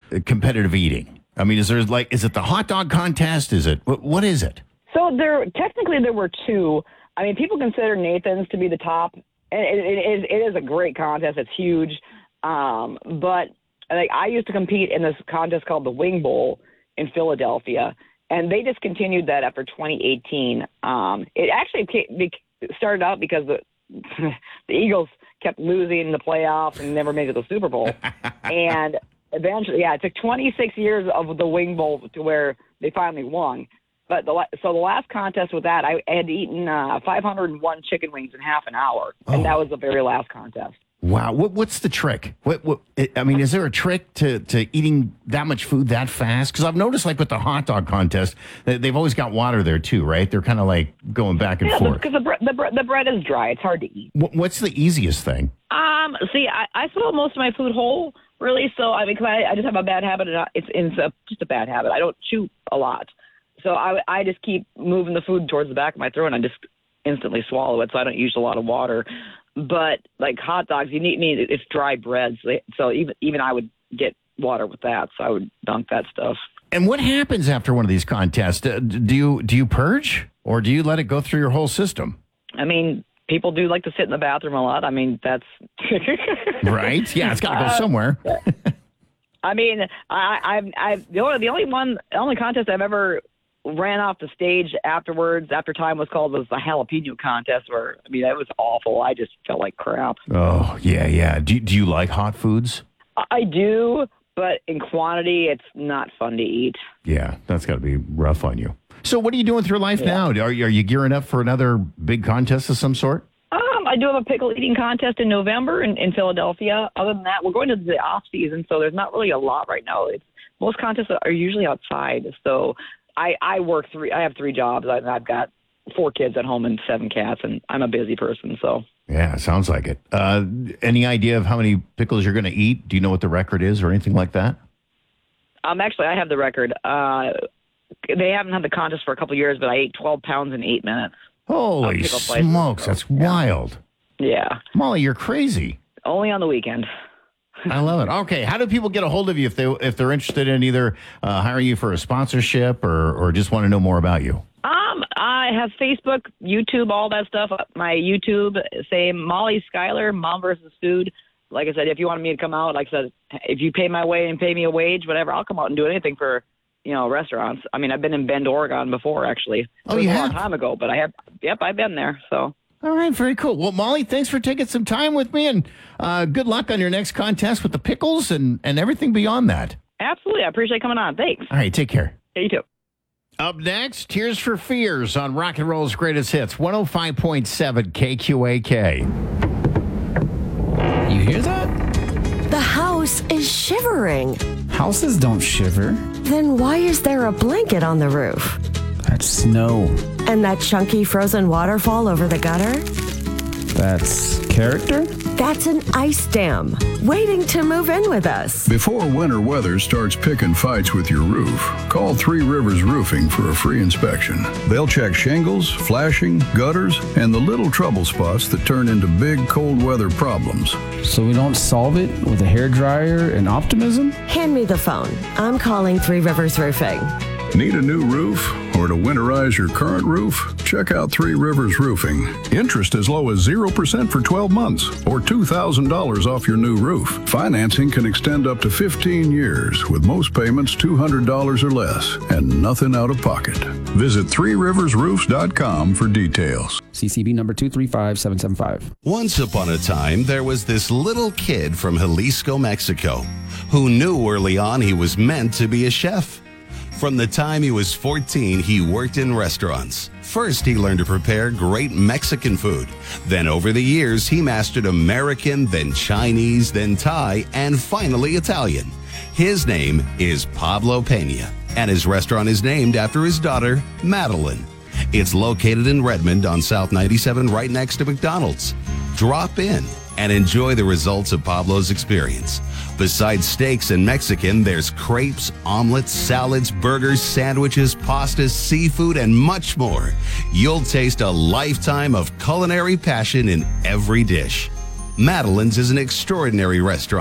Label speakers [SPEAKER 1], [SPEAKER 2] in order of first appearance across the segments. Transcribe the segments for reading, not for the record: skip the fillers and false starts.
[SPEAKER 1] competitive eating? I mean, is it the hot dog contest? Is it, what is it?
[SPEAKER 2] So there were two. I mean, people consider Nathan's to be the top. And it is a great contest. It's huge. But I used to compete in this contest called the Wing Bowl in Philadelphia, and they discontinued that after 2018. It actually started out because the Eagles kept losing the playoffs and never made it to the Super Bowl. And eventually, it took 26 years of the Wing Bowl to where they finally won. But the last contest with that, I had eaten 501 chicken wings in half an hour, and that was the very last contest.
[SPEAKER 1] Wow. What's the trick? Is there a trick to eating that much food that fast? Because I've noticed, like with the hot dog contest, they've always got water there too, right? They're kind of like going back and forth.
[SPEAKER 2] Because the bread is dry. It's hard to eat.
[SPEAKER 1] What's the easiest thing?
[SPEAKER 2] I swallow most of my food whole, really. So because I just have a bad habit, and it's just a bad habit. I don't chew a lot. So I just keep moving the food towards the back of my throat, and I just instantly swallow it, so I don't use a lot of water. But like hot dogs, it's dry bread, so even I would get water with that, so I would dunk that stuff.
[SPEAKER 1] And what happens after one of these contests? Do you purge, or do you let it go through your whole system?
[SPEAKER 2] I mean, people do like to sit in the bathroom a lot. I mean, that's
[SPEAKER 1] right. Yeah, it's got to go somewhere.
[SPEAKER 2] I mean, the only contest I've ever ran off the stage afterwards, after time was the jalapeno contest, where, I mean, that was awful. I just felt like crap.
[SPEAKER 1] Oh, yeah. Do you like hot foods?
[SPEAKER 2] I do, but in quantity, it's not fun to eat.
[SPEAKER 1] Yeah, that's got to be rough on you. So what are you doing with your life now? Are you gearing up for another big contest of some sort?
[SPEAKER 2] I do have a pickle eating contest in November in Philadelphia. Other than that, we're going to the off season, so there's not really a lot right now. Most contests are usually outside, so I work I have 3 jobs. I've got 4 kids at home and 7 cats, and I'm a busy person. So
[SPEAKER 1] yeah, sounds like it. Any idea of how many pickles you're going to eat? Do you know what the record is or anything like that?
[SPEAKER 2] Actually, I have the record. They haven't had the contest for a couple of years, but I ate 12 pounds in 8 minutes.
[SPEAKER 1] Holy smokes, that's wild.
[SPEAKER 2] Yeah.
[SPEAKER 1] Molly, you're crazy.
[SPEAKER 2] Only on the weekend.
[SPEAKER 1] I love it. Okay, how do people get a hold of you if they're interested in either hiring you for a sponsorship or just want to know more about you?
[SPEAKER 2] I have Facebook, YouTube, all that stuff. My YouTube, say Molly Schuyler, Mom versus Food. Like I said, if you wanted me to come out, like I said, if you pay my way and pay me a wage, whatever, I'll come out and do anything for, restaurants. I mean, I've been in Bend, Oregon before, actually.
[SPEAKER 1] Oh, you have?
[SPEAKER 2] A long time ago, but I've been there, so.
[SPEAKER 1] All right, very cool. Well, Molly, thanks for taking some time with me, and good luck on your next contest with the pickles and everything beyond that.
[SPEAKER 2] Absolutely. I appreciate coming on. Thanks.
[SPEAKER 1] All right, take care.
[SPEAKER 2] Yeah, you too.
[SPEAKER 1] Up next, Tears for Fears on Rock and Roll's Greatest Hits, 105.7 KQAK.
[SPEAKER 3] You hear that?
[SPEAKER 4] The house is shivering.
[SPEAKER 3] Houses don't shiver.
[SPEAKER 4] Then why is there a blanket on the roof?
[SPEAKER 3] That's snow.
[SPEAKER 4] And that chunky frozen waterfall over the gutter?
[SPEAKER 3] That's character?
[SPEAKER 4] That's an ice dam waiting to move in with us.
[SPEAKER 5] Before winter weather starts picking fights with your roof, call Three Rivers Roofing for a free inspection. They'll check shingles, flashing, gutters, and the little trouble spots that turn into big cold weather problems.
[SPEAKER 3] So we don't solve it with a hairdryer and optimism?
[SPEAKER 4] Hand me the phone. I'm calling Three Rivers Roofing.
[SPEAKER 5] Need a new roof or to winterize your current roof? Check out Three Rivers Roofing. Interest as low as 0% for 12 months or $2,000 off your new roof. Financing can extend up to 15 years with most payments $200 or less and nothing out of pocket. Visit threeriversroofs.com for details.
[SPEAKER 3] CCB number 235775.
[SPEAKER 6] Once upon a time, there was this little kid from Jalisco, Mexico, who knew early on he was meant to be a chef. From the time he was 14, he worked in restaurants. First, he learned to prepare great Mexican food. Then over the years, he mastered American, then Chinese, then Thai, and finally Italian. His name is Pablo Pena, and his restaurant is named after his daughter, Madeline. It's located in Redmond on South 97, right next to McDonald's. Drop in and enjoy the results of Pablo's experience. Besides steaks and Mexican, there's crepes, omelets, salads, burgers, sandwiches, pastas, seafood, and much more. You'll taste a lifetime of culinary passion in every dish. Madeline's is an extraordinary restaurant.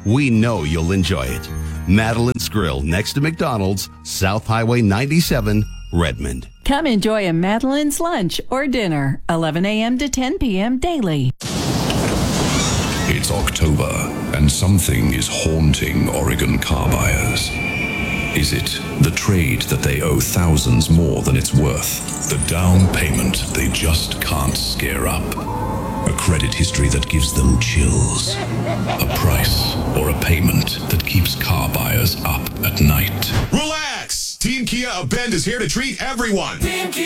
[SPEAKER 6] We know you'll enjoy it. Madeline's Grill, next to McDonald's, South Highway 97, Redmond.
[SPEAKER 7] Come enjoy a Madeline's lunch or dinner, 11 a.m. to 10 p.m. daily.
[SPEAKER 8] It's October, and something is haunting Oregon car buyers. Is it the trade that they owe thousands more than it's worth? The down payment they just can't scare up? A credit history that gives them chills? A price or a payment that keeps car buyers up at night?
[SPEAKER 9] Relax! Team Kia of Bend is here to treat everyone.